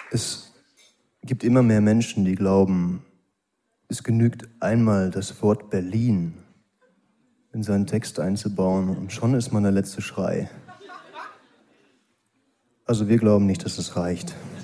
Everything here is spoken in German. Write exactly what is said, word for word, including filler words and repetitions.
Es gibt immer mehr Menschen, die glauben, es genügt einmal das Wort Berlin in seinen Text einzubauen und schon ist man der letzte Schrei. Also wir glauben nicht, dass es reicht.